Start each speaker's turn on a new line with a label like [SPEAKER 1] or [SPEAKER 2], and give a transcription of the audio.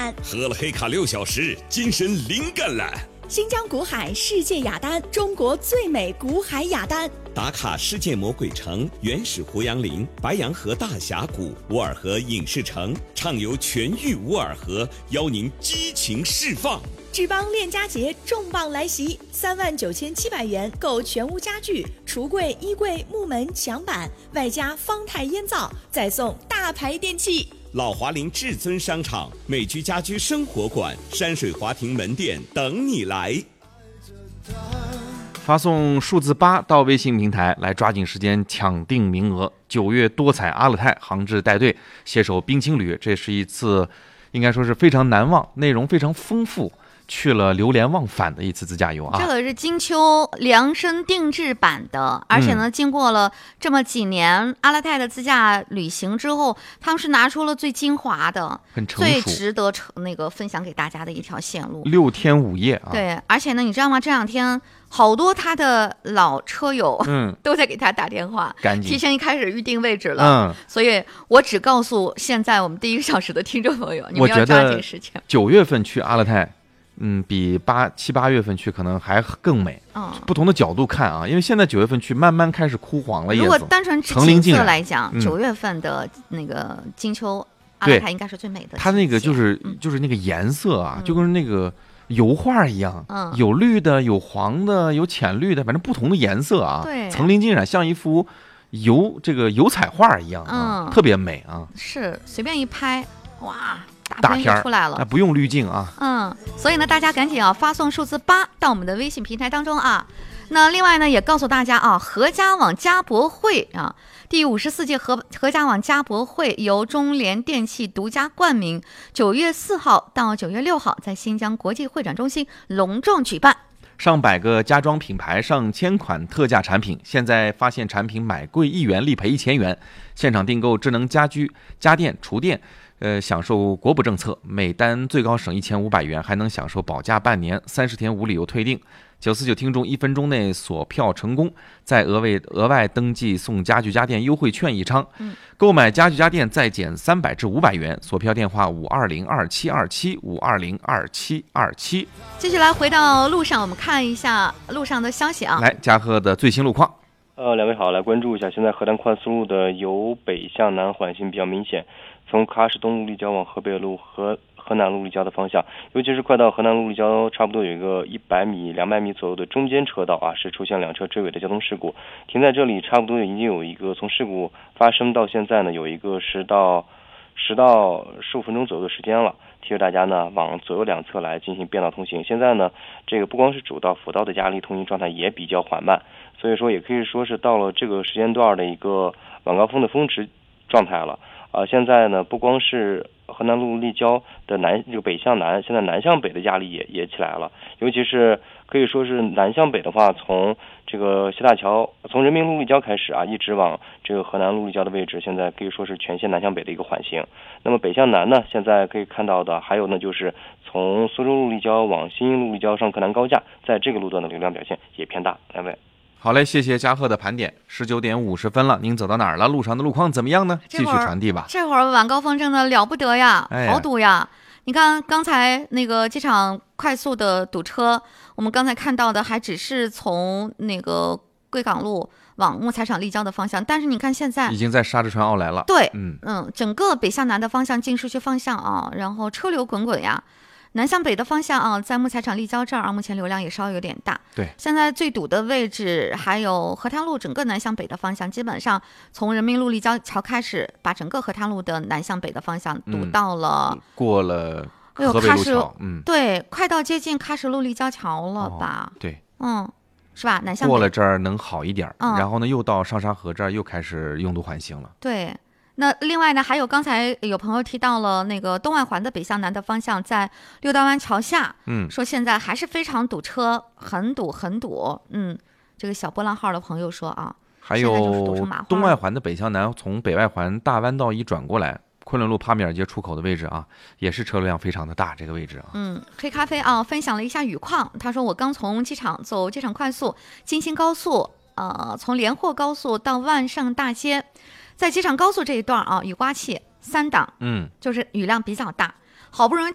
[SPEAKER 1] 览，
[SPEAKER 2] 喝了黑卡6小时，精神灵感览。
[SPEAKER 1] 新疆古海世界雅丹，中国最美古海雅丹。
[SPEAKER 2] 打卡世界魔鬼城、原始胡杨林、白洋河大峡谷、乌尔河影视城，畅游全域乌尔河，邀您激情释放。
[SPEAKER 1] 志邦链家节重磅来袭，39700元购全屋家具、橱柜、衣柜、木门、墙板，外加方太烟灶，再送大牌电器。
[SPEAKER 2] 老华林至尊商场、美居家居生活馆、山水华庭门店等你来。
[SPEAKER 3] 发送数字8到微信平台来抓紧时间抢定名额。9月多彩阿勒泰航制带队携手冰青旅，这是一次应该说是非常难忘、内容非常丰富、去了流连忘返的一次自驾游啊！
[SPEAKER 4] 这个是金秋量身定制版的，而且呢，经过了这么几年阿勒泰的自驾旅行之后，他们是拿出了最精华的、
[SPEAKER 3] 很成熟、
[SPEAKER 4] 最值得分享给大家的一条线路。
[SPEAKER 3] 6天5夜啊！
[SPEAKER 4] 对，而且呢，你知道吗？这2天好多他的老车友都在给他打电话，
[SPEAKER 3] 赶紧
[SPEAKER 4] 提前一开始预定位置了。所以我只告诉现在我们第1个小时的听众朋友，你们要抓紧时间。
[SPEAKER 3] 9月份去阿勒泰。比7、8月份去可能还更美。不同的角度看啊，因为现在9月份去慢慢开始枯黄了叶子。
[SPEAKER 4] 如果单纯景色来讲，9月份的那个金秋阿勒泰应该是最美的。
[SPEAKER 3] 它那个就是那个颜色啊，就跟那个油画一样，有绿的，有黄的，有浅绿的，反正不同的颜色啊，层林尽染，像一幅油彩画一样啊，特别美啊。
[SPEAKER 4] 是随便一拍，哇！
[SPEAKER 3] 大片
[SPEAKER 4] 出来了，
[SPEAKER 3] 不用滤镜啊。
[SPEAKER 4] 所以呢，大家赶紧发送数字8到我们的微信平台当中啊。那另外呢，也告诉大家啊，合家网家博会啊，第54届合家网家博会由中联电器独家冠名，9月4号到9月6号在新疆国际会展中心隆重举办。
[SPEAKER 3] 上百个家装品牌，上千款特价产品，现在发现产品买贵1元立赔1000元，现场订购智能家居、家电、厨电。享受国补政策，每单最高省1500元，还能享受保价半年，30天无理由退订。949听众1分钟内锁票成功，再额外登记送家具家电优惠券1张。购买家具家电再减300至500元。锁票电话5202727，5202727。
[SPEAKER 4] 接下来回到路上，我们看一下路上的消息啊。
[SPEAKER 3] 来，嘉禾的最新路况。
[SPEAKER 5] 两位好，来关注一下，现在河南快速路的由北向南缓行比较明显，从喀什东路立交往河北路和河南路立交的方向，尤其是快到河南路立交，差不多有一个100米、200米左右的中间车道啊，是出现2车追尾的交通事故，停在这里差不多已经有一个从事故发生到现在呢，有一个10到15分钟左右的时间了。提示大家呢，往左右两侧来进行变道通行。现在呢，这个不光是主道、辅道的压力通行状态也比较缓慢，所以说也可以说是到了这个时间段的一个晚高峰的峰值状态了。现在呢，不光是河南路立交的这个北向南，现在南向北的压力也起来了，尤其是可以说是南向北的话，从这个西大桥，从人民路立交开始啊，一直往这个河南路立交的位置，现在可以说是全线南向北的一个缓行。那么北向南呢，现在可以看到的还有呢，就是从苏州路立交往新营路立交上柯南高架，在这个路段的流量表现也偏大。两位。
[SPEAKER 3] 好嘞，谢谢嘉禾的盘点。19点50分了，您走到哪儿了？路上的路况怎么样呢？继续传递吧。
[SPEAKER 4] 这会儿晚高峰真的了不得呀，好堵呀！你看刚才那个机场快速的堵车，我们刚才看到的还只是从那个贵港路往木材厂立交的方向，但是你看现在
[SPEAKER 3] 已经在沙之川坳来了。
[SPEAKER 4] 对，整个北向南的方向进市区方向啊，然后车流滚滚呀。南向北的方向啊，在木材厂立交这儿啊，目前流量也稍微有点大。
[SPEAKER 3] 对，
[SPEAKER 4] 现在最堵的位置还有河滩路，整个南向北的方向，基本上从人民路立交桥开始，把整个河滩路的南向北的方向堵到了，
[SPEAKER 3] 过了河北路桥，
[SPEAKER 4] 对，快到接近喀什路立交桥了吧？
[SPEAKER 3] 对，
[SPEAKER 4] 是吧？南向北
[SPEAKER 3] 过了这儿能好一点，然后呢，又到上沙河这儿又开始拥堵缓行了。
[SPEAKER 4] 对。那另外呢，还有刚才有朋友提到了那个东外环的北向南的方向，在六道湾桥下，说现在还是非常堵车，很堵。这个小波浪号的朋友说啊，
[SPEAKER 3] 还有东外环的北向南，从北外环大弯道一转过来，昆仑路帕米尔街出口的位置啊，也是车流量非常的大，这个位置啊。
[SPEAKER 4] 黑咖啡啊，分享了一下雨况，他说我刚从机场走机场快速京新高速，从连霍高速到万盛大街。在机场高速这一段啊，雨刮器3档，就是雨量比较大，好不容易